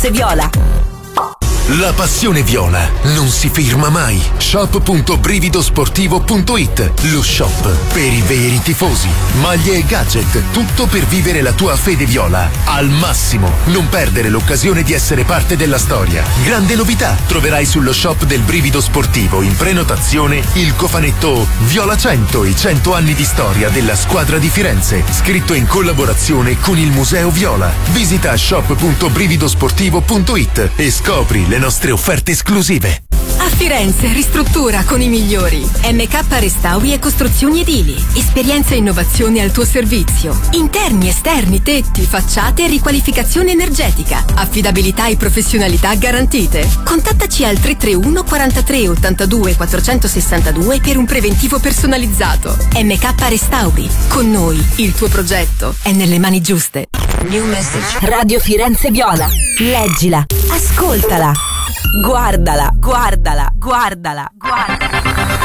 Firenze Viola. La passione viola non si ferma mai. Shop.brividosportivo.it, lo shop per i veri tifosi. Maglie e gadget, tutto per vivere la tua fede viola al massimo. Non perdere l'occasione di essere parte della storia. Grande novità, troverai sullo shop del Brivido Sportivo in prenotazione il cofanetto Viola 100, i 100 anni di storia della squadra di Firenze, scritto in collaborazione con il Museo Viola. Visita shop.brividosportivo.it e scopri le nostre offerte esclusive. A Firenze ristruttura con i migliori. MK Restauri e Costruzioni Edili. Esperienza e innovazione al tuo servizio. Interni, esterni, tetti, facciate e riqualificazione energetica. Affidabilità e professionalità garantite. Contattaci al 331 43 82 462 per un preventivo personalizzato. MK Restauri. Con noi il tuo progetto è nelle mani giuste. New message. Radio Firenze Viola. Leggila, ascoltala, guardala, guardala, guardala, guardala.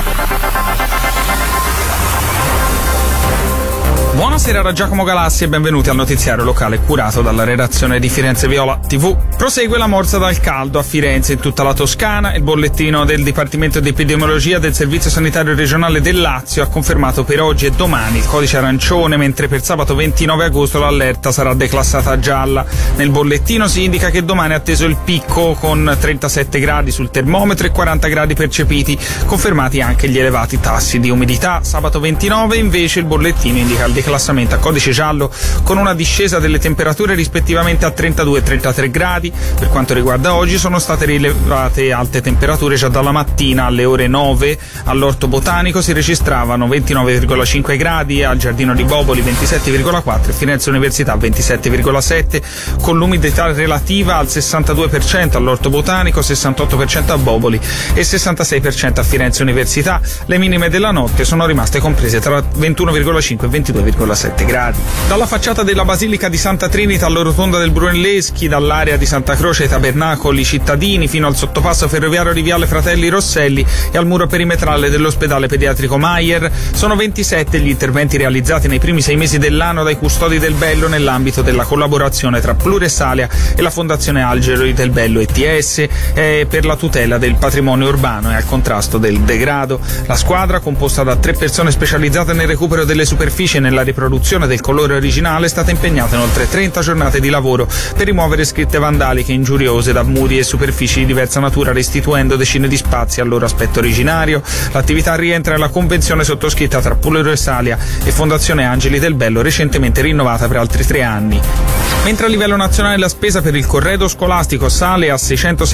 Buonasera da Giacomo Galassi e benvenuti al notiziario locale curato dalla redazione di Firenze Viola TV. Prosegue la morsa dal caldo a Firenze e in tutta la Toscana. Il bollettino del Dipartimento di Epidemiologia del Servizio Sanitario Regionale del Lazio ha confermato per oggi e domani il codice arancione, mentre per sabato 29 agosto l'allerta sarà declassata gialla. Nel bollettino si indica che domani è atteso il picco con 37 gradi sul termometro e 40 gradi percepiti, confermati anche gli elevati tassi di umidità. Sabato 29 invece il bollettino indica il declassamento a codice giallo con una discesa delle temperature rispettivamente a 32 e 33 gradi. Per quanto riguarda oggi sono state rilevate alte temperature già dalla mattina. Alle ore 9 all'Orto Botanico si registravano 29,5 gradi, al Giardino di Boboli 27,4 e Firenze Università 27,7, con l'umidità relativa al 62% all'Orto Botanico, 68% a Boboli e 66% a Firenze Università. Le minime della notte sono rimaste comprese tra 21,5 e 22,7 gradi. Dalla facciata della Basilica di Santa Trinita alla rotonda del Brunelleschi, dall'area di Santa Croce ai Tabernacoli Cittadini fino al sottopasso ferroviario di Viale Fratelli Rosselli e al muro perimetrale dell'ospedale pediatrico Maier, sono 27 gli interventi realizzati nei primi 6 mesi dell'anno dai custodi del Bello nell'ambito della collaborazione tra Pluressalia e la Fondazione Algeri del Bello ETS per la tutela del patrimonio urbano e al contrasto del degrado. La squadra, composta da 3 persone specializzate nel recupero delle superfici e nella riproduzione del colore originale, è stata impegnata in oltre 30 giornate di lavoro per rimuovere scritte vandaliche ingiuriose da muri e superfici di diversa natura, restituendo decine di spazi al loro aspetto originario. L'attività rientra nella convenzione sottoscritta tra Pluressalia e Fondazione Angeli del Bello, recentemente rinnovata per altri 3 anni. Mentre a livello nazionale la spesa per il corredo scolastico sale a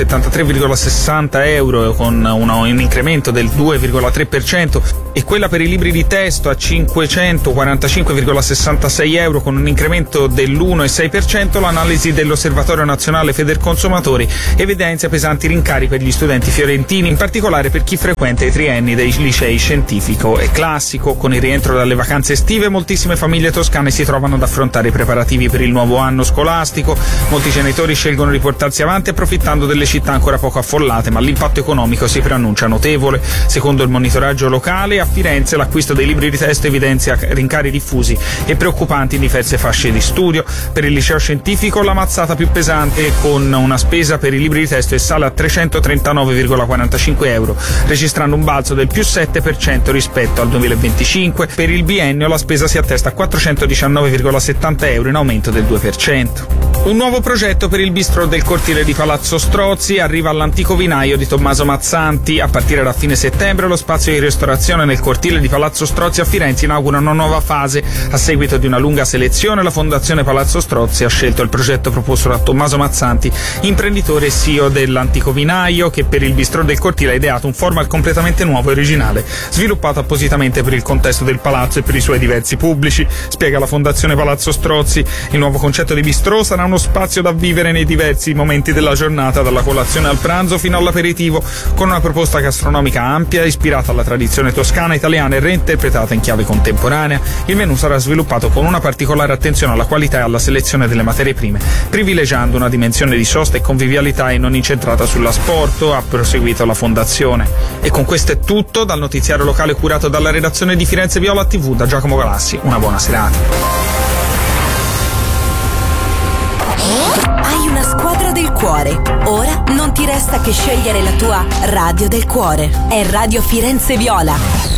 673,60 euro con un incremento del 2,3% e quella per i libri di testo a 545,66 euro con un incremento dell'1,6%, l'analisi dell'Osservatorio Nazionale Federconsumatori evidenzia pesanti rincari per gli studenti fiorentini, in particolare per chi frequenta i trienni dei licei scientifico e classico. Con il rientro dalle vacanze estive moltissime famiglie toscane si trovano ad affrontare i preparativi per il nuovo anno scolastico. Molti genitori scelgono di portarsi avanti approfittando delle città ancora poco affollate, ma l'impatto economico si preannuncia notevole. Secondo il monitoraggio locale, a Firenze l'acquisto dei libri di testo evidenzia rincari diffusi e preoccupanti in diverse fasce di studio. Per il liceo scientifico la mazzata più pesante, con una spesa per i libri di testo che sale a 339,45 euro, registrando un balzo del più 7% rispetto al 2025. Per il biennio la spesa si attesta a 419,70 euro, in aumento del 2%. Un nuovo progetto per il bistrò del cortile di Palazzo Strozzi arriva all'antico vinaio di Tommaso Mazzanti. A partire da fine settembre lo spazio di ristorazione nel cortile di Palazzo Strozzi a Firenze inaugura una nuova fase. A seguito di una lunga selezione, la Fondazione Palazzo Strozzi ha scelto il progetto proposto da Tommaso Mazzanti, imprenditore e CEO dell'antico vinaio, che per il bistrò del cortile ha ideato un format completamente nuovo e originale, sviluppato appositamente per il contesto del palazzo e per i suoi diversi pubblici. Spiega la Fondazione Palazzo Strozzi: il nuovo concetto di bistrò sarà uno spazio da vivere nei diversi momenti della giornata, dalla colazione al pranzo fino all'aperitivo, con una proposta gastronomica ampia, ispirata alla tradizione toscana italiana e reinterpretata in chiave contemporanea. Il menù sarà sviluppato con una particolare attenzione alla qualità e alla selezione delle materie prime, privilegiando una dimensione di sosta e convivialità e non incentrata sull'asporto, ha proseguito la Fondazione. E con questo è tutto dal notiziario locale curato dalla redazione di Firenze Viola TV. Da Giacomo Galassi, una buona serata. Hai una squadra del cuore. Ora non ti resta che scegliere la tua radio del cuore. È Radio Firenze Viola.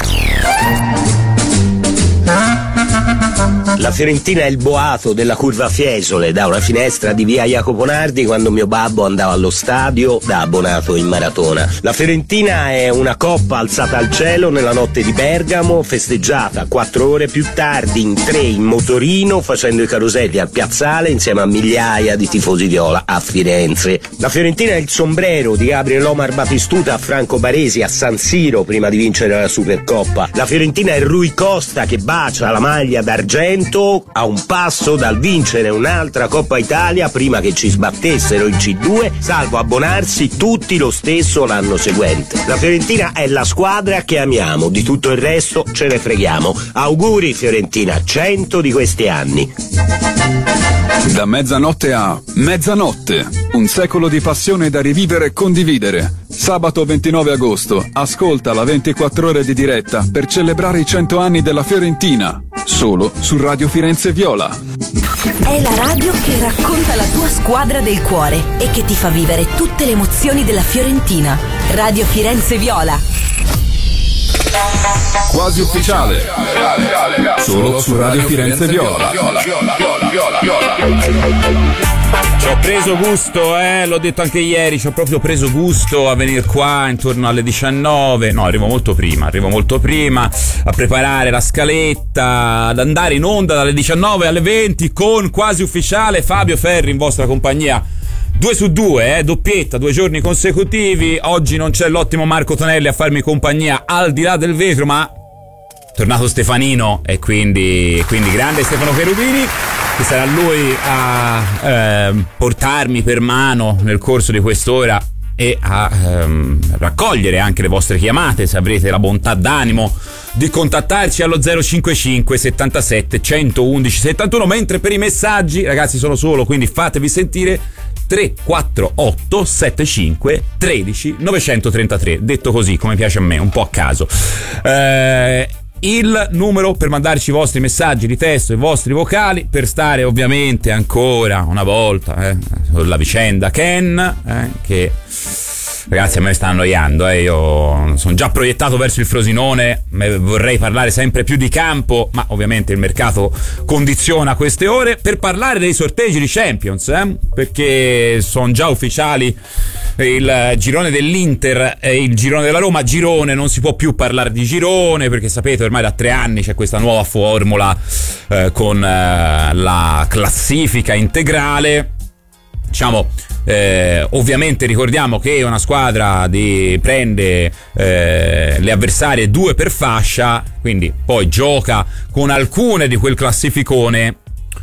La Fiorentina è il boato della curva Fiesole, da una finestra di via Jacopo Nardi quando mio babbo andava allo stadio da abbonato in maratona. La Fiorentina è una coppa alzata al cielo nella notte di Bergamo, festeggiata 4 ore più tardi in 3 in motorino, facendo i caroselli al piazzale insieme a migliaia di tifosi viola a Firenze. La Fiorentina è il sombrero di Gabriel Omar Batistuta a Franco Baresi a San Siro prima di vincere la Supercoppa. La Fiorentina è Rui Costa che bacia la maglia d'argento a un passo dal vincere un'altra Coppa Italia prima che ci sbattessero in C2, salvo abbonarsi tutti lo stesso l'anno seguente. La Fiorentina è la squadra che amiamo, di tutto il resto ce ne freghiamo. Auguri Fiorentina, 100 di questi anni. Da mezzanotte a mezzanotte, un secolo di passione da rivivere e condividere. Sabato 29 agosto, ascolta la 24 ore di diretta per celebrare i 100 anni della Fiorentina, solo su Radio Firenze Viola. È la radio che racconta la tua squadra del cuore e che ti fa vivere tutte le emozioni della Fiorentina. Radio Firenze Viola. Quasi ufficiale, solo su Radio Firenze Viola. Ci ho preso gusto, l'ho detto anche ieri, ci ho proprio preso gusto a venire qua intorno alle 19, no, arrivo molto prima, a preparare la scaletta, ad andare in onda dalle 19 alle 20 con Quasi Ufficiale, Fabio Ferri in vostra compagnia. 2 su 2, doppietta, 2 giorni consecutivi. Oggi non c'è l'ottimo Marco Tonelli a farmi compagnia al di là del vetro, ma tornato Stefanino e quindi grande Stefano Cherubini, che sarà lui a portarmi per mano nel corso di quest'ora e a raccogliere anche le vostre chiamate, se avrete la bontà d'animo di contattarci allo 055 77 111 71, mentre per i messaggi, ragazzi, sono solo, quindi fatevi sentire, 348 75 13 933, detto così come piace a me, un po' a caso. Il numero per mandarci i vostri messaggi di testo, i vostri vocali, per stare ovviamente ancora una volta sulla vicenda Ken, che ragazzi a me sta annoiando, io sono già proiettato verso il Frosinone, vorrei parlare sempre più di campo, ma ovviamente il mercato condiziona queste ore, per parlare dei sorteggi di Champions, perché sono già ufficiali il girone dell'Inter e il girone della Roma. Girone, non si può più parlare di girone perché sapete ormai da 3 anni c'è questa nuova formula con la classifica integrale. Diciamo, ovviamente ricordiamo che una squadra prende le avversarie 2 per fascia, quindi poi gioca con alcune di quel classificone,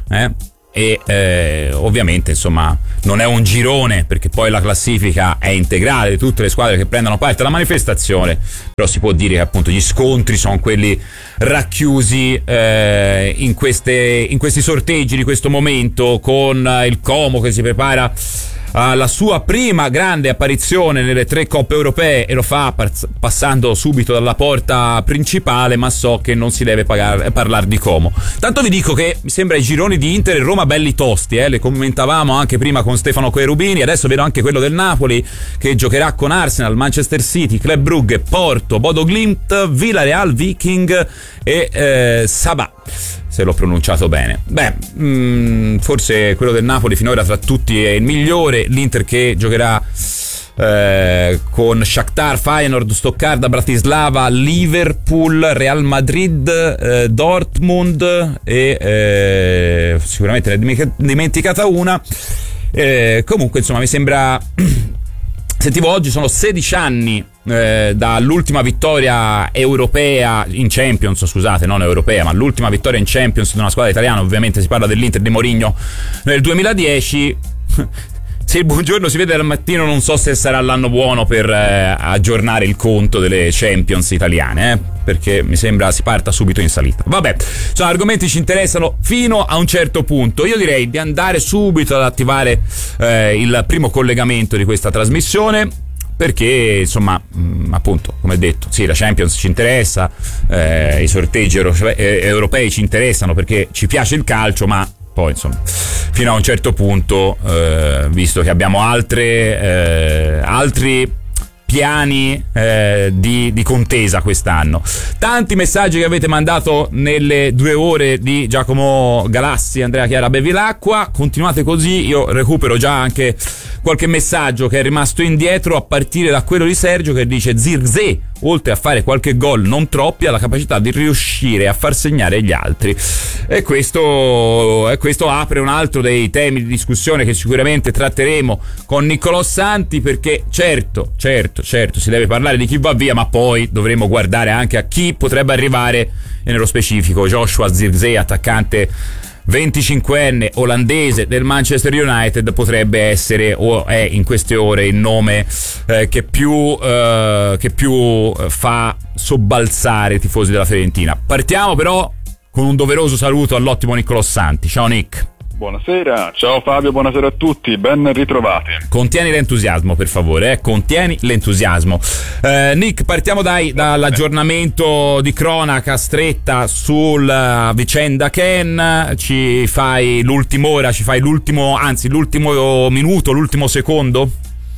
e ovviamente insomma non è un girone perché poi la classifica è integrale di tutte le squadre che prendono parte alla manifestazione, però si può dire che appunto gli scontri sono quelli racchiusi in questi sorteggi di questo momento, con il Como che si prepara alla sua prima grande apparizione nelle 3 coppe europee e lo fa passando subito dalla porta principale, ma so che non si deve parlare di Como. Tanto vi dico che mi sembra i gironi di Inter e Roma belli tosti, le commentavamo anche prima con Stefano Cherubini, adesso vedo anche quello del Napoli che giocherà con Arsenal, Manchester City, Club Brugge, Porto, Bodo Glimt, Villarreal, Viking e Sabah, se l'ho pronunciato bene. Forse quello del Napoli finora tra tutti è il migliore. L'Inter che giocherà con Shakhtar, Feyenoord, Stoccarda, Bratislava, Liverpool, Real Madrid, Dortmund e sicuramente ne è dimenticata una. Comunque insomma mi sembra, sentivo oggi sono 16 anni dall'ultima vittoria europea in Champions, scusate, non europea, ma l'ultima vittoria in Champions di una squadra italiana. Ovviamente si parla dell'Inter di Mourinho nel 2010. Se il buongiorno si vede dal mattino, non so se sarà l'anno buono per aggiornare il conto delle Champions italiane, perché mi sembra si parta subito in salita. Vabbè, sono argomenti che ci interessano fino a un certo punto. Io direi di andare subito ad attivare il primo collegamento di questa trasmissione, perché insomma appunto, come detto, sì, la Champions ci interessa, i sorteggi europei ci interessano perché ci piace il calcio, ma poi insomma fino a un certo punto, visto che abbiamo altri piani di contesa quest'anno. Tanti messaggi che avete mandato nelle 2 ore di Giacomo Galassi, Andrea Chiara Bevilacqua. Continuate così, io recupero già anche qualche messaggio che è rimasto indietro, a partire da quello di Sergio che dice: Zirkzee, oltre a fare qualche gol non troppi, ha la capacità di riuscire a far segnare gli altri, e questo apre un altro dei temi di discussione che sicuramente tratteremo con Niccolò Santi, perché certo si deve parlare di chi va via, ma poi dovremo guardare anche a chi potrebbe arrivare, e nello specifico Joshua Zirkzee, attaccante 25enne olandese del Manchester United, potrebbe essere o è in queste ore il nome che più fa sobbalzare i tifosi della Fiorentina. Partiamo però con un doveroso saluto all'ottimo Niccolò Santi. Ciao Nick. Buonasera, ciao Fabio, buonasera a tutti, ben ritrovati. Contieni l'entusiasmo, per favore, contieni l'entusiasmo. Nick, partiamo dall'aggiornamento di cronaca stretta sulla vicenda Ken. Ci fai l'ultima ora, l'ultimo minuto, l'ultimo secondo?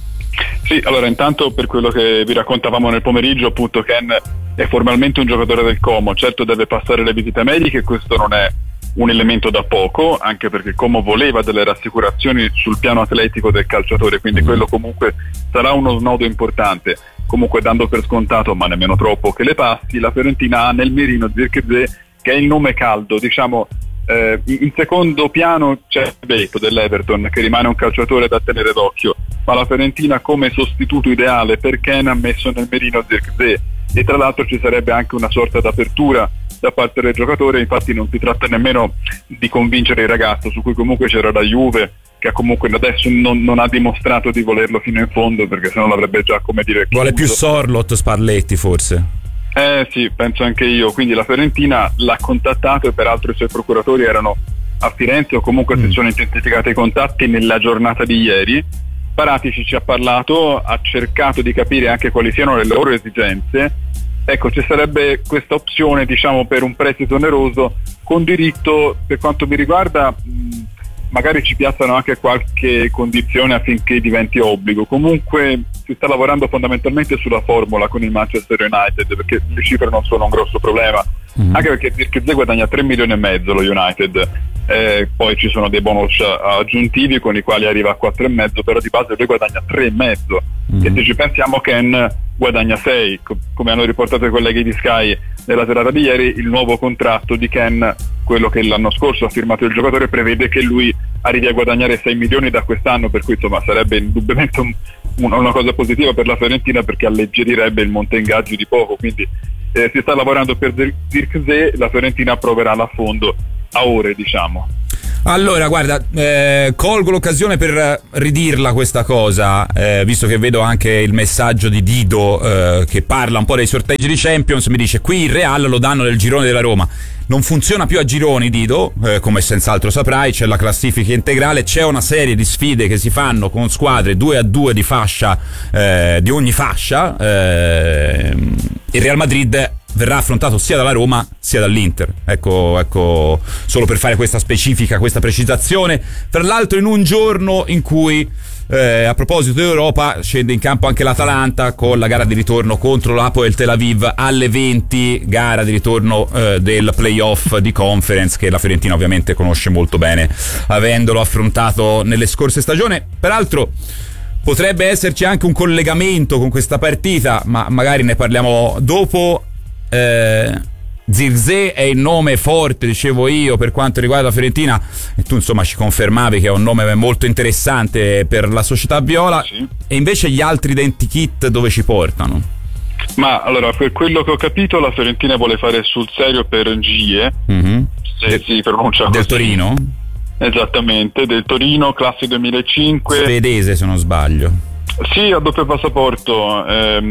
Sì, allora intanto, per quello che vi raccontavamo nel pomeriggio, appunto Ken è formalmente un giocatore del Como, certo deve passare le visite mediche, questo non è un elemento da poco, anche perché Como voleva delle rassicurazioni sul piano atletico del calciatore, quindi quello comunque sarà uno snodo importante. Comunque, dando per scontato, ma nemmeno troppo, che le passi, la Fiorentina ha nel mirino Zirkzee, che è il nome caldo, diciamo. In secondo piano c'è Beto dell'Everton, che rimane un calciatore da tenere d'occhio, ma la Fiorentina come sostituto ideale per Ken ha messo nel mirino Zirkzee, e tra l'altro ci sarebbe anche una sorta d'apertura da parte del giocatore. Infatti non si tratta nemmeno di convincere il ragazzo, su cui comunque c'era la Juve, che comunque adesso non ha dimostrato di volerlo fino in fondo, perché sennò l'avrebbe già, come dire, chiuso. Vuole più Sorlot, Spalletti forse. Sì, penso anche io. Quindi la Fiorentina l'ha contattato, e peraltro i suoi procuratori erano a Firenze, o comunque si sono intensificati i contatti nella giornata di ieri. Paratici ci ha parlato, ha cercato di capire anche quali siano le loro esigenze. Ecco, ci sarebbe questa opzione, diciamo, per un prestito oneroso con diritto, per quanto mi riguarda, magari ci piazzano anche qualche condizione affinché diventi obbligo. Comunque si sta lavorando fondamentalmente sulla formula con il Manchester United, perché le cifre non sono un grosso problema, anche perché Zirkzee guadagna 3,5 milioni lo United, poi ci sono dei bonus aggiuntivi con i quali arriva a 4,5, però di base lui guadagna 3,5, e se ci pensiamo Ken guadagna 6, come hanno riportato i colleghi di Sky nella serata di ieri. Il nuovo contratto di Ken, quello che l'anno scorso ha firmato il giocatore, prevede che lui arrivi a guadagnare 6 milioni da quest'anno, per cui insomma sarebbe indubbiamente una cosa positiva per la Fiorentina, perché alleggerirebbe il monte ingaggi di poco. Quindi si sta lavorando per Zirkzee, la Fiorentina approverà l'affondo a ore, diciamo. Allora, guarda, colgo l'occasione per ridirla questa cosa, visto che vedo anche il messaggio di Dido che parla un po' dei sorteggi di Champions. Mi dice: qui il Real lo danno nel girone della Roma. Non funziona più a gironi, Dido, come senz'altro saprai. C'è la classifica integrale, c'è una serie di sfide che si fanno con squadre 2-2 di fascia, di ogni fascia. Il Real Madrid verrà affrontato sia dalla Roma sia dall'Inter. Ecco, solo per fare questa specifica, questa precisazione. Tra l'altro in un giorno in cui, a proposito di Europa, scende in campo anche l'Atalanta con la gara di ritorno contro l'Hapoel Tel Aviv alle 20, gara di ritorno del playoff di Conference, che la Fiorentina ovviamente conosce molto bene, avendolo affrontato nelle scorse stagioni. Peraltro potrebbe esserci anche un collegamento con questa partita, ma magari ne parliamo dopo. Zirkzee è il nome forte, dicevo io, per quanto riguarda la Fiorentina, e tu insomma ci confermavi che è un nome molto interessante per la società viola. Sì. E invece gli altri identikit dove ci portano? Ma allora, per quello che ho capito, la Fiorentina vuole fare sul serio per Gie, se si pronuncia così. Del Torino? Esattamente, del Torino, classe 2005. Svedese, se non sbaglio. Sì, ha doppio passaporto,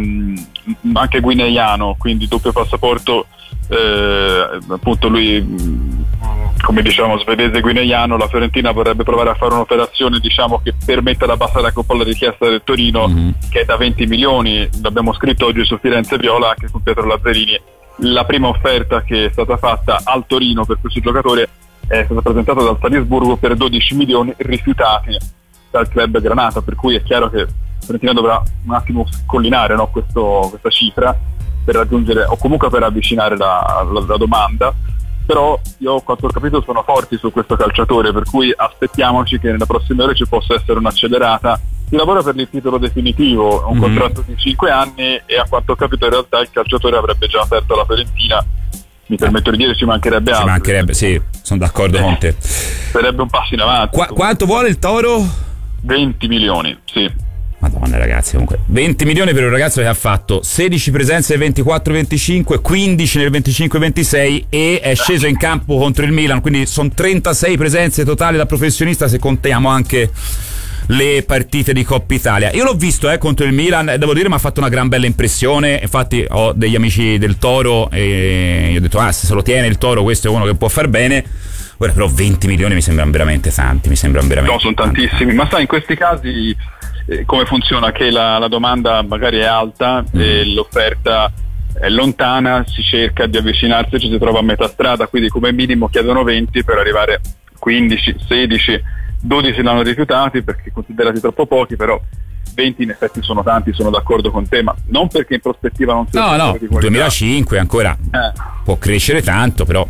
anche guineano, quindi doppio passaporto, appunto lui, come diciamo, svedese guineano. La Fiorentina vorrebbe provare a fare un'operazione, diciamo, che permetta di abbassare un po' la richiesta del Torino, che è da 20 milioni. L'abbiamo scritto oggi su Firenze Viola, anche con Pietro Lazzarini. La prima offerta che è stata fatta al Torino per questo giocatore è stato presentato dal Salisburgo per 12 milioni rifiutati dal club Granata, per cui è chiaro che Fiorentina dovrà un attimo scollinare, no, questa cifra per raggiungere o comunque per avvicinare la domanda. Però io, quanto ho capito, sono forti su questo calciatore, per cui aspettiamoci che nelle prossime ore ci possa essere un'accelerata. Si lavora per il titolo definitivo, un contratto di 5 anni, e a quanto ho capito in realtà il calciatore avrebbe già aperto la Fiorentina. Mi permetto di dire, ci mancherebbe altro. Ci mancherebbe, sì, sono d'accordo con te. Sarebbe un passo in avanti. Quanto vuole il Toro? 20 milioni, sì. Madonna ragazzi, comunque 20 milioni per un ragazzo che ha fatto 16 presenze nel 24-25, 15 nel 25-26 e è sceso in campo contro il Milan, quindi sono 36 presenze totali da professionista se contiamo anche le partite di Coppa Italia. Io l'ho visto contro il Milan, devo dire mi ha fatto una gran bella impressione. Infatti ho degli amici del Toro e io ho detto se se lo tiene il Toro questo è uno che può far bene. Ora però 20 milioni mi sembrano veramente tanti, No, sono tantissimi, ma sai, in questi casi come funziona? Che la domanda magari è alta e l'offerta è lontana, si cerca di avvicinarsi e ci si trova a metà strada, quindi come minimo chiedono 20 per arrivare a 15, 16, 12 l'hanno rifiutati perché considerati troppo pochi, però 20 in effetti sono tanti, sono d'accordo con te, ma non perché in prospettiva non sia no, 2005 ancora può crescere tanto, però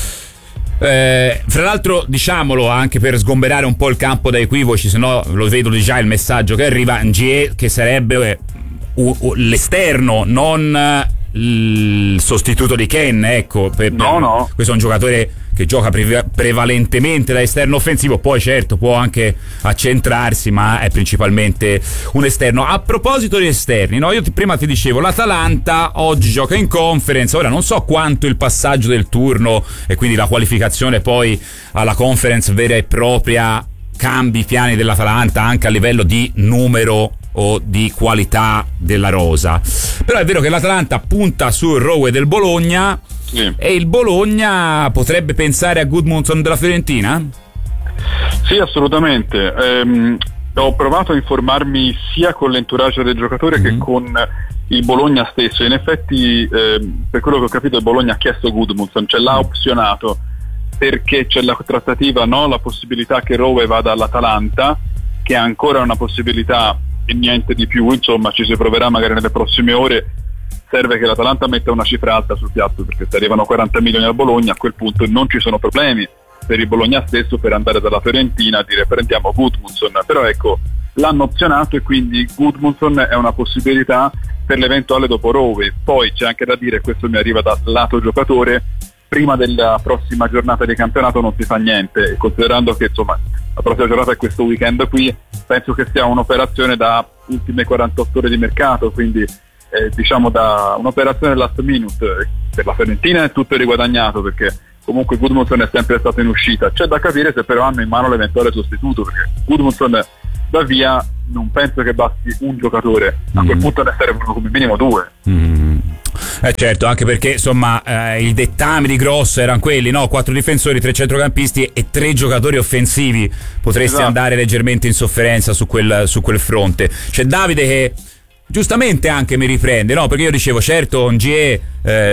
fra l'altro diciamolo anche per sgomberare un po' il campo da equivoci, se no lo vedo già il messaggio che arriva, Ngie che sarebbe l'esterno, non il sostituto di Ken, ecco, no. Questo è un giocatore che gioca prevalentemente da esterno offensivo, poi certo può anche accentrarsi, ma è principalmente un esterno. A proposito di esterni, no, io prima ti dicevo l'Atalanta oggi gioca in Conference, ora non so quanto il passaggio del turno e quindi la qualificazione poi alla Conference vera e propria cambi i piani dell'Atalanta anche a livello di numero o di qualità della rosa, però è vero che l'Atalanta punta sul Rowe del Bologna. Sì. E il Bologna potrebbe pensare a Gudmundsson della Fiorentina? Sì, assolutamente. Ho provato a informarmi sia con l'entourage del giocatore che con il Bologna stesso. In effetti, per quello che ho capito, il Bologna ha chiesto Gudmundsson, cioè l'ha opzionato perché c'è la trattativa, no? La possibilità che Rowe vada all'Atalanta, che ha ancora una possibilità e niente di più. Insomma, ci si proverà magari nelle prossime ore. Serve che l'Atalanta metta una cifra alta sul piatto, perché se arrivano 40 milioni al Bologna a quel punto non ci sono problemi per il Bologna stesso per andare dalla Fiorentina a dire prendiamo Gudmundsson, però ecco, l'hanno opzionato e quindi Gudmundsson è una possibilità per l'eventuale dopo Rowe. Poi c'è anche da dire, questo mi arriva dal lato giocatore, prima della prossima giornata di campionato non si fa niente, e considerando che insomma la prossima giornata è questo weekend qui, penso che sia un'operazione da ultime 48 ore di mercato, quindi diciamo da un'operazione last minute. Per la Fiorentina è tutto riguadagnato perché comunque Gudmundsson è sempre stato in uscita. C'è da capire se però hanno in mano l'eventuale sostituto, perché Gudmundsson va via, non penso che basti un giocatore, a quel punto ne servono come minimo 2. Certo, anche perché insomma i dettami di Grosso erano quelli, no? 4 difensori, 3 centrocampisti e 3 giocatori offensivi. Potresti andare leggermente in sofferenza su quel fronte. C'è Davide che giustamente anche mi riprende, no? Perché io dicevo, certo, Ngie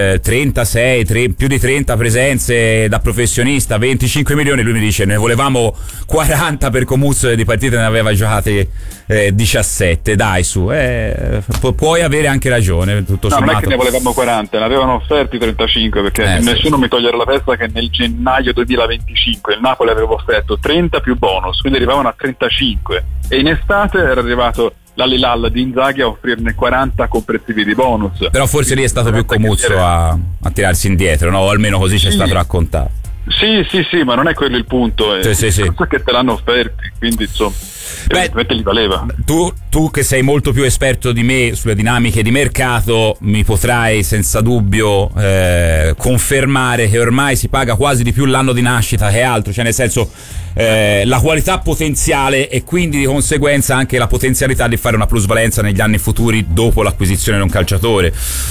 36, più di 30 presenze da professionista, 25 milioni, lui mi dice ne volevamo 40 per Comuzzo, di partite ne aveva giocate 17, dai su, puoi avere anche ragione, tutto sommato. Non è che ne volevamo 40, ne avevano offerti 35, perché nessuno mi toglierà la testa che nel gennaio 2025 il Napoli aveva offerto 30 più bonus, quindi arrivavano a 35, e in estate era arrivato l'Al-Hilal di Inzaghi a offrirne 40 comprensivi di bonus. Però forse lì è stato più Comuzzo a tirarsi indietro, no? O almeno così ci è stato raccontato. Sì, ma non è quello il punto. Sì. Che te l'hanno offerti, quindi insomma evidentemente li valeva. Tu che sei molto più esperto di me sulle dinamiche di mercato, mi potrai senza dubbio confermare che ormai si paga quasi di più l'anno di nascita che altro, cioè nel senso la qualità potenziale e quindi di conseguenza anche la potenzialità di fare una plusvalenza negli anni futuri dopo l'acquisizione di un calciatore.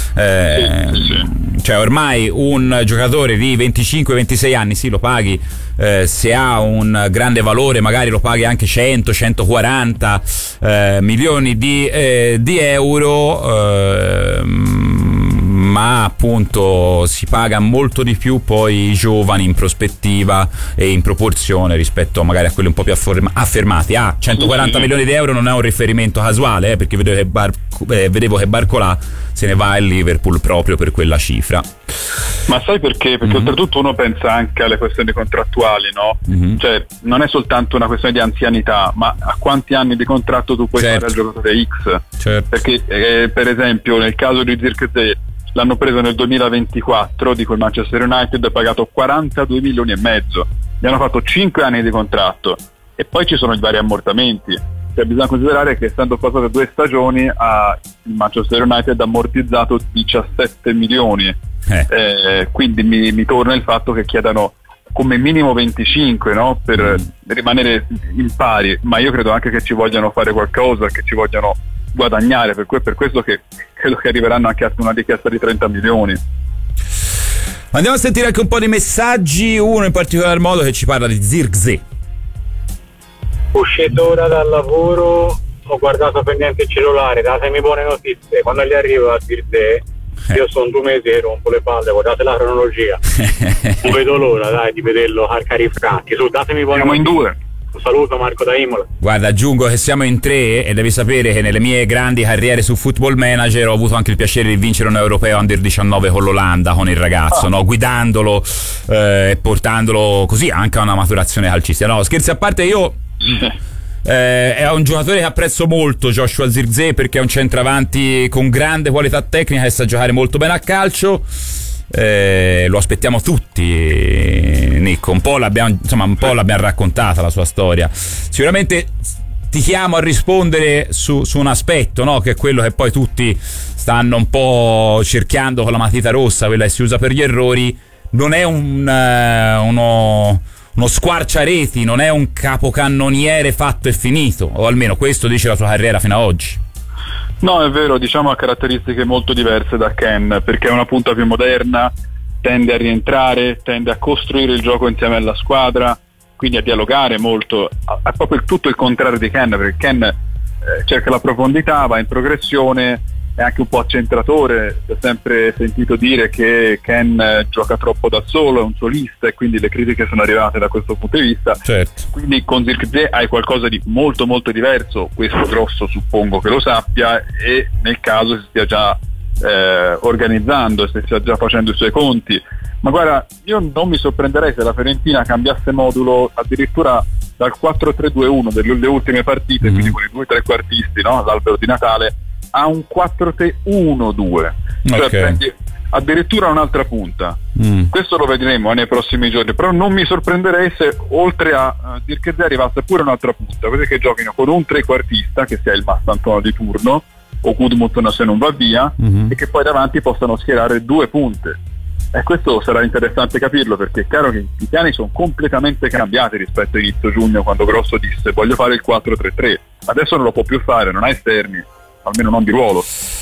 Cioè ormai un giocatore di 25-26 anni sì, lo paghi, se ha un grande valore magari lo paghi anche 100-140 milioni di euro, ma appunto si paga molto di più poi i giovani in prospettiva e in proporzione rispetto magari a quelli un po' più affermati. 140 milioni di euro non è un riferimento casuale, perché vedevo che Barcolà se ne va al Liverpool proprio per quella cifra. Ma sai perché? Perché oltretutto uno pensa anche alle questioni contrattuali, no? Cioè non è soltanto una questione di anzianità, ma a quanti anni di contratto tu puoi fare al giocatore X. Perché per esempio nel caso di Zirkzee l'hanno preso nel 2024, di quel Manchester United, pagato 42 milioni e mezzo, gli hanno fatto 5 anni di contratto e poi ci sono i vari ammortamenti. Cioè bisogna considerare che essendo passate 2 stagioni il Manchester United ha ammortizzato 17 milioni, quindi mi torna il fatto che chiedano come minimo 25, no? Per rimanere in pari, ma io credo anche che ci vogliano fare qualcosa, che ci vogliano guadagnare, per questo che credo che arriveranno anche a una richiesta di 30 milioni. Andiamo a sentire anche un po' di messaggi, uno in particolar modo che ci parla di Zirkzee. Uscito ora dal lavoro, ho guardato per niente il cellulare, datemi buone notizie, quando gli arrivo a Zirkzee io sono 2 mesi e rompo le palle, guardate la cronologia. Non vedo l'ora, dai, di vederlo a cari franchi. Su, datemi buone notizie. Siamo in 2. Un saluto, Marco da Imola. Guarda, aggiungo che siamo in 3 e devi sapere che nelle mie grandi carriere su Football Manager ho avuto anche il piacere di vincere un europeo under 19 con l'Olanda, con il ragazzo, no? Guidandolo e portandolo così anche a una maturazione calcistica. No, scherzi a parte, io è un giocatore che apprezzo molto, Joshua Zirkzee, perché è un centravanti con grande qualità tecnica e sa giocare molto bene a calcio. Lo aspettiamo tutti, Nico, un po' l'abbiamo raccontata la sua storia. Sicuramente ti chiamo a rispondere su un aspetto, no? Che è quello che poi tutti stanno un po' cerchiando con la matita rossa, quella che si usa per gli errori. Non è uno squarciareti, non è un capocannoniere fatto e finito, o almeno questo dice la sua carriera fino ad oggi. No, è vero, diciamo ha caratteristiche molto diverse da Ken, perché è una punta più moderna, tende a rientrare, tende a costruire il gioco insieme alla squadra, quindi a dialogare molto. È proprio tutto il contrario di Ken, perché Ken cerca la profondità, va in progressione, è anche un po' accentratore. Si è sempre sentito dire che Ken gioca troppo da solo, è un solista, e quindi le critiche sono arrivate da questo punto di vista. Certo. Quindi con Zirkzee hai qualcosa di molto molto diverso, questo grosso suppongo che lo sappia, e nel caso si stia già organizzando, si stia già facendo i suoi conti. Ma guarda, io non mi sorprenderei se la Fiorentina cambiasse modulo addirittura dal 4-3-2-1 delle ultime partite, quindi con i 2 trequartisti, no? L'albero di Natale, a un 4-3-1-2, cioè prendi addirittura un'altra punta. Questo lo vedremo nei prossimi giorni, però non mi sorprenderei se oltre a Zirkzee arrivasse pure un'altra punta, così che giochino con un trequartista che sia il Mastantuono di turno o Gudmundsson se non va via, e che poi davanti possano schierare 2 punte. E questo sarà interessante capirlo, perché è chiaro che i piani sono completamente cambiati rispetto a inizio giugno, quando Grosso disse voglio fare il 4-3-3. Adesso non lo può più fare, non ha esterni, almeno non di ruolo.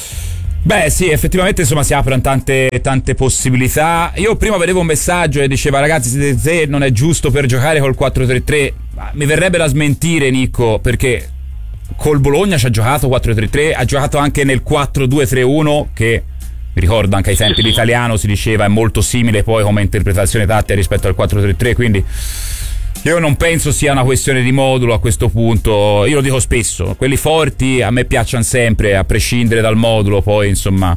Beh sì, effettivamente insomma si aprono tante possibilità. Io prima vedevo un messaggio e diceva ragazzi Zirkzee non è giusto per giocare col 4-3-3. Mi verrebbe da smentire, Nico, perché col Bologna ci ha giocato 4-3-3, ha giocato anche nel 4-2-3-1 che mi ricordo anche ai tempi l'italiano si diceva è molto simile poi come interpretazione tattica rispetto al 4-3-3, quindi io non penso sia una questione di modulo a questo punto. Io lo dico spesso, quelli forti a me piacciono sempre, a prescindere dal modulo. Poi insomma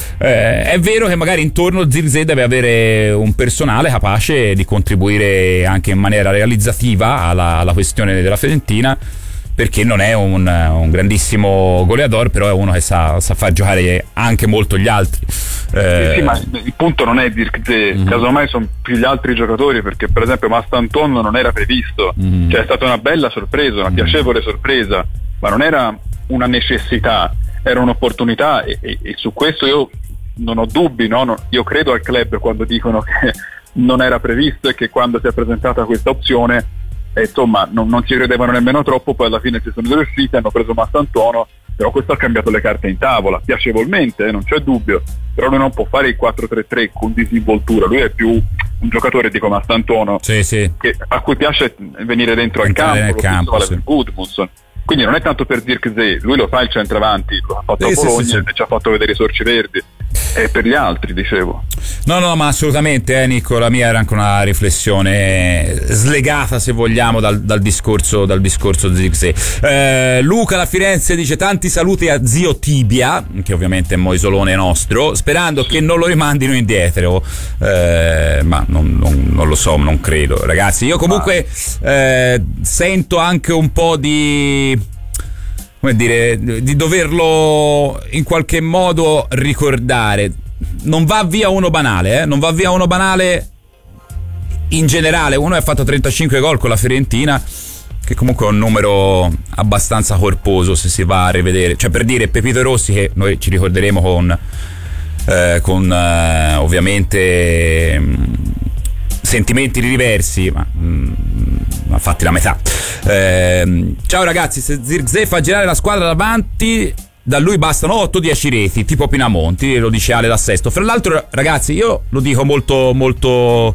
è vero che magari intorno a Zirkzee deve avere un personale capace di contribuire anche in maniera realizzativa alla questione della Fiorentina, perché non è un grandissimo goleador, però è uno che sa far giocare anche molto gli altri. Sì, ma il punto non è Zirkzee, casomai sono più gli altri giocatori, perché per esempio Mastantuono non era previsto, cioè è stata una bella sorpresa, una piacevole sorpresa, ma non era una necessità, era un'opportunità, e su questo io non ho dubbi, no? Io credo al club quando dicono che non era previsto e che quando si è presentata questa opzione insomma non ci credevano nemmeno troppo, poi alla fine ci sono riusciti, hanno preso Mastantuono, però questo ha cambiato le carte in tavola, piacevolmente, non c'è dubbio, però lui non può fare il 4-3-3 con disinvoltura, lui è più un giocatore di come Mastantuono, sì. A cui piace venire dentro al campo, lo stesso Gudmundsson. Quindi non è tanto per Zirkzee, lui lo fa il centravanti, lo ha fatto a Bologna e ci ha fatto vedere i sorci verdi. E per gli altri, dicevo. No, ma assolutamente, Nico, la mia era anche una slegata, se vogliamo, dal discorso Zirkzee. Luca da Firenze dice tanti saluti a zio Tibia, che ovviamente è moisolone nostro, sperando che non lo rimandino indietro, ma non lo so, non credo, ragazzi. Io comunque sento anche un po' di doverlo in qualche modo ricordare. Non va via uno banale, non va via uno banale in generale. Uno ha fatto 35 gol con la Fiorentina, che comunque è un numero abbastanza corposo se si va a rivedere, cioè, per dire, Pepito Rossi, che noi ci ricorderemo con ovviamente sentimenti diversi, ma fatti la metà. Ciao ragazzi, se Zirkzee fa girare la squadra davanti, da lui bastano 8-10 reti, tipo Pinamonti, lo dice Ale da Sesto. Fra l'altro, ragazzi, io lo dico molto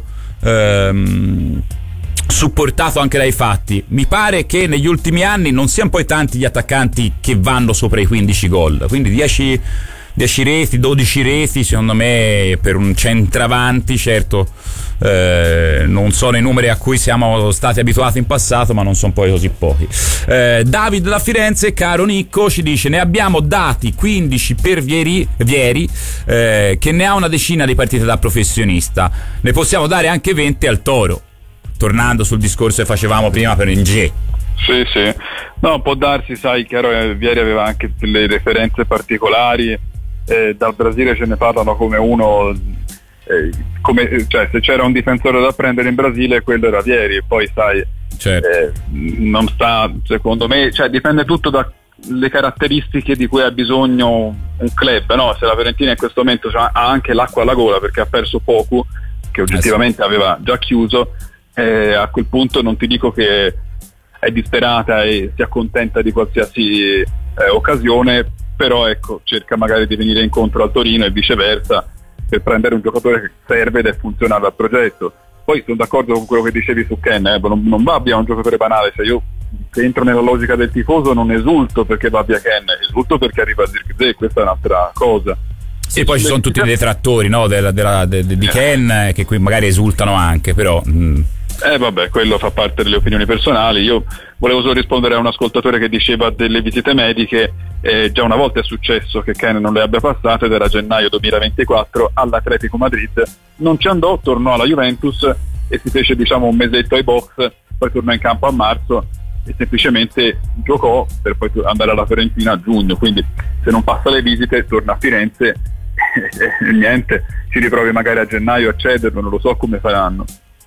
supportato anche dai fatti. Mi pare che negli ultimi anni non siano poi tanti gli attaccanti che vanno sopra i 15 gol, quindi 10 reti, 12 reti, secondo me per un centravanti, certo, non sono i numeri a cui siamo stati abituati in passato, ma non sono poi così pochi. David da Firenze, caro Nicco, ci dice: ne abbiamo dati 15 per Vieri, che ne ha una decina di partite da professionista, ne possiamo dare anche 20 al Toro, tornando sul discorso che facevamo prima per Nge. Sì, no, può darsi, sai, chiaro, Vieri aveva anche delle referenze particolari, dal Brasile ce ne parlano come uno, cioè se c'era un difensore da prendere in Brasile quello era Vieri, poi sai, certo. Non sta, secondo me, cioè dipende tutto dalle caratteristiche di cui ha bisogno un club, no? Se la Fiorentina in questo momento ha anche l'acqua alla gola perché ha perso Poku, che oggettivamente aveva già chiuso, a quel punto non ti dico che è disperata e si accontenta di qualsiasi occasione, però ecco, cerca magari di venire incontro al Torino e viceversa, per prendere un giocatore che serve ed è funzionale al progetto. Poi sono d'accordo con quello che dicevi su Ken, non va via un giocatore banale, se io entro nella logica del tifoso non esulto perché va via Ken, esulto perché arriva Zirkzee, questa è un'altra cosa. Sì, poi ci sono tutti i detrattori, no, di Ken, che qui magari esultano anche, però vabbè, quello fa parte delle opinioni personali. Io volevo solo rispondere a un ascoltatore che diceva delle visite mediche. Già una volta è successo che Ken non le abbia passate, ed era gennaio 2024 all'Atletico Madrid, non ci andò, tornò alla Juventus e si fece, diciamo, un mesetto ai box, poi tornò in campo a marzo e semplicemente giocò per poi andare alla Fiorentina a giugno. Quindi se non passa le visite torna a Firenze e niente, ci riprovi magari a gennaio a cederlo, non lo so come faranno.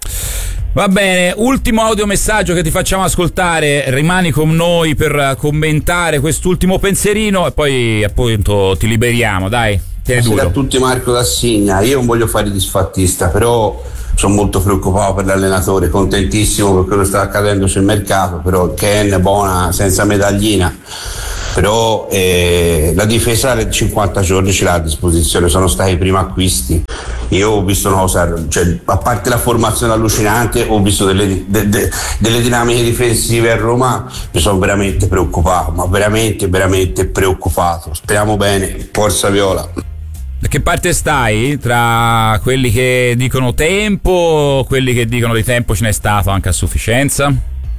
Va bene, ultimo audiomessaggio che ti facciamo ascoltare, rimani con noi per commentare quest'ultimo pensierino e poi appunto ti liberiamo, dai. Buonasera a tutti, Marco D'Assigna. Io non voglio fare il disfattista, però sono molto preoccupato per l'allenatore, contentissimo per quello che sta accadendo sul mercato, però Ken buona senza medaglina, però la difesa alle 50 giorni ce l'ha a disposizione, sono stati i primi acquisti. Io ho visto una cosa, cioè, a parte la formazione allucinante, ho visto delle dinamiche difensive a Roma, mi sono veramente preoccupato, ma veramente preoccupato. Speriamo bene, forza Viola. Da che parte stai? Tra quelli che dicono tempo, quelli che dicono di tempo ce n'è stato anche a sufficienza?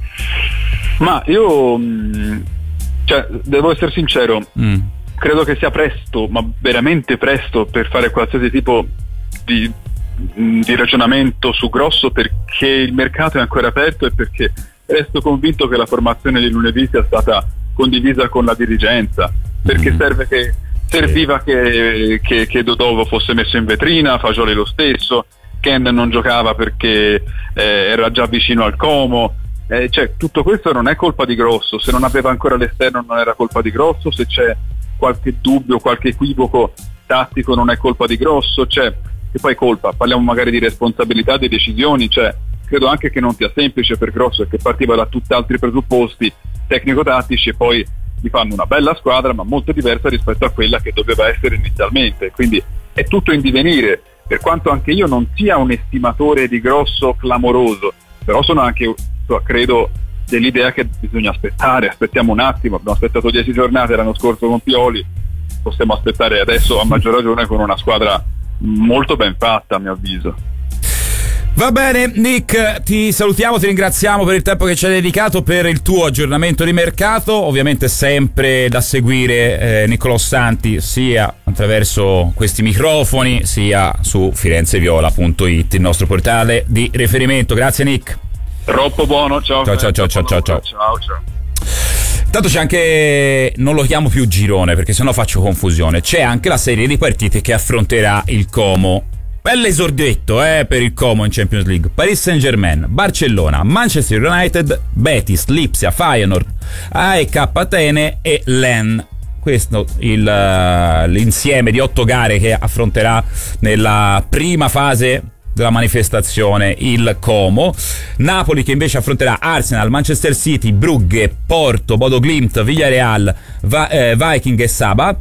Ma io, cioè, devo essere sincero, credo che sia presto, ma veramente presto, per fare qualsiasi tipo di ragionamento su Grosso, perché il mercato è ancora aperto e perché resto convinto che la formazione di lunedì sia stata condivisa con la dirigenza, perché serviva che Dodò fosse messo in vetrina, Fagioli lo stesso, Ken non giocava perché era già vicino al Como, cioè tutto questo non è colpa di Grosso, se non aveva ancora l'esterno non era colpa di Grosso, se c'è qualche dubbio, qualche equivoco tattico non è colpa di Grosso, cioè, che poi colpa, parliamo magari di responsabilità, di decisioni, cioè credo anche che non sia semplice per Grosso, che partiva da tutt'altri presupposti tecnico-tattici e poi gli fanno una bella squadra ma molto diversa rispetto a quella che doveva essere inizialmente, quindi è tutto in divenire, per quanto anche io non sia un estimatore di Grosso clamoroso, però sono anche, credo, dell'idea che bisogna aspettiamo un attimo, abbiamo aspettato 10 giornate l'anno scorso con Pioli, possiamo aspettare adesso, a maggior ragione con una squadra molto ben fatta, a mio avviso. Va bene, Nick, ti salutiamo, ti ringraziamo per il tempo che ci hai dedicato, per il tuo aggiornamento di mercato. Ovviamente sempre da seguire Niccolò Santi sia attraverso questi microfoni sia su firenzeviola.it, il nostro portale di riferimento. Grazie Nick. Troppo buono, ciao. Ciao. Tanto c'è anche, non lo chiamo più girone perché sennò faccio confusione, c'è anche la serie di partite che affronterà il Como. Bell'esordietto per il Como in Champions League. Paris Saint-Germain, Barcellona, Manchester United, Betis, Lipsia, Feyenoord, AEK Atene e Lens. Questo l'insieme di 8 gare che affronterà nella prima fase della manifestazione il Como. Napoli che invece affronterà Arsenal, Manchester City, Brugge, Porto, Bodo Glimt, Villarreal, Viking e Saba.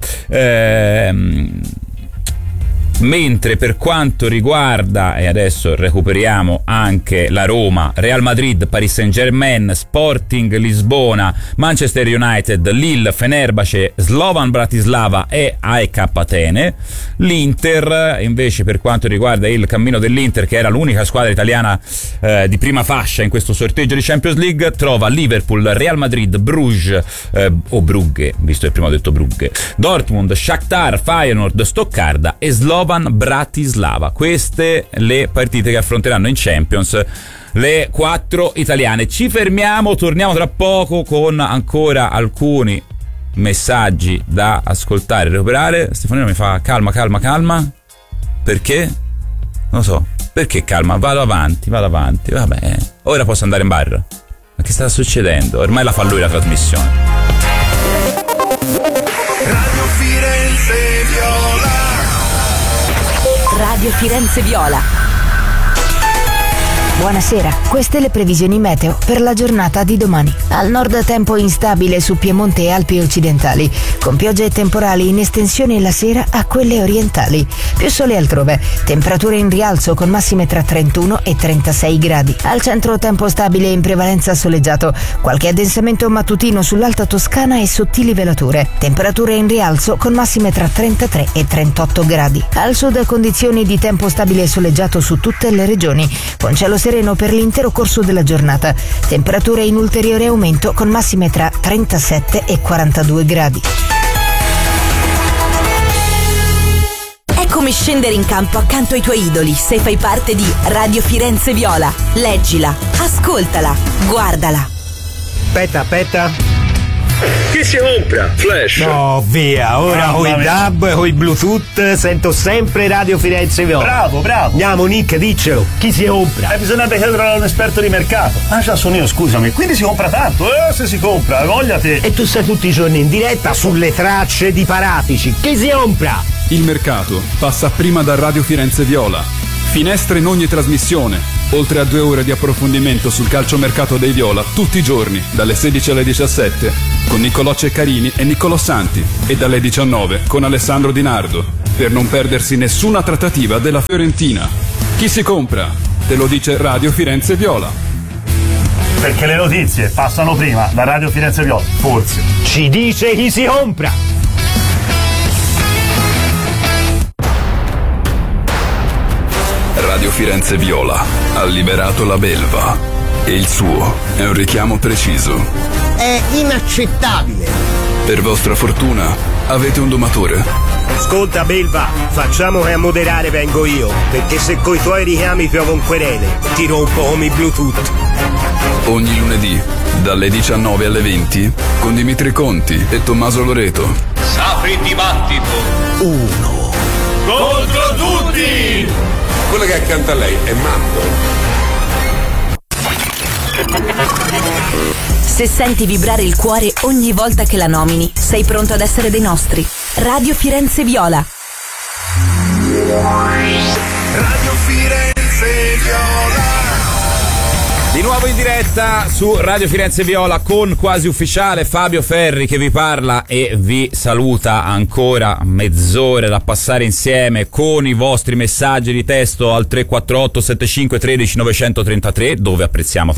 Mentre per quanto riguarda, e adesso recuperiamo anche la Roma, Real Madrid, Paris Saint-Germain, Sporting Lisbona, Manchester United, Lille, Fenerbahce, Slovan Bratislava e AEK Atene. L'Inter invece, per quanto riguarda il cammino dell'Inter, che era l'unica squadra italiana di prima fascia in questo sorteggio di Champions League, trova Liverpool, Real Madrid, Bruges o Brugge, visto che prima ho detto Brugge, Dortmund, Shakhtar, Feyenoord, Stoccarda e Slovan Bratislava. Queste le partite che affronteranno in Champions le 4 italiane. Ci fermiamo, torniamo tra poco con ancora alcuni messaggi da ascoltare e recuperare. Stefanino mi fa calma. Perché? Non lo so. Perché calma? Vado avanti. Vabbè, ora posso andare in bar. Ma che sta succedendo? Ormai la fa lui la trasmissione. Radio Firenze Viola. Radio Firenze Viola. Buonasera, queste le previsioni meteo per la giornata di domani. Al nord tempo instabile su Piemonte e Alpi occidentali, con piogge e temporali in estensione la sera a quelle orientali. Più sole altrove, temperature in rialzo con massime tra 31 e 36 gradi. Al centro tempo stabile in prevalenza soleggiato, qualche addensamento mattutino sull'Alta Toscana e sottili velature. Temperature in rialzo con massime tra 33 e 38 gradi. Al sud condizioni di tempo stabile e soleggiato su tutte le regioni, con cielo sereno per l'intero corso della giornata. Temperature in ulteriore aumento con massime tra 37 e 42 gradi. È come scendere in campo accanto ai tuoi idoli se fai parte di Radio Firenze Viola. Leggila, ascoltala, guardala. Aspetta. Chi si compra? Flash. No, via, ora coi DAB, coi Bluetooth, sento sempre Radio Firenze Viola. Bravo. Andiamo Nick, diccelo, chi si compra? Bisognerebbe chiedere a un esperto di mercato. Già sono io, scusami. Quindi si compra tanto, se si compra, voglia te. E tu sei tutti i giorni in diretta sulle tracce di Paratici. Chi si compra? Il mercato passa prima da Radio Firenze Viola. Finestre in ogni trasmissione, oltre a 2 ore di approfondimento sul calciomercato dei Viola tutti i giorni, dalle 16 alle 17, con Niccolò Ceccarini e Niccolò Santi, e dalle 19 con Alessandro Di Nardo, per non perdersi nessuna trattativa della Fiorentina. Chi si compra? Te lo dice Radio Firenze Viola. Perché le notizie passano prima da Radio Firenze Viola, forse. Ci dice chi si compra! Radio Firenze Viola ha liberato la belva e il suo è un richiamo preciso. È inaccettabile. Per vostra fortuna avete un domatore. Ascolta belva, facciamo che a moderare vengo io, perché se coi tuoi richiami piovo un querele, ti rompo come i Bluetooth. Ogni lunedì dalle 19 alle 20 con Dimitri Conti e Tommaso Loreto. Sapri dibattito. 1 contro tutti. Quello che è accanto a lei è matto. Se senti vibrare il cuore ogni volta che la nomini, sei pronto ad essere dei nostri. Radio Firenze Viola. Radio Firenze Viola. Di nuovo in diretta su Radio Firenze Viola con Quasi Ufficiale, Fabio Ferri che vi parla e vi saluta. Ancora mezz'ora da passare insieme con i vostri messaggi di testo al 348 75 13 933, dove apprezziamo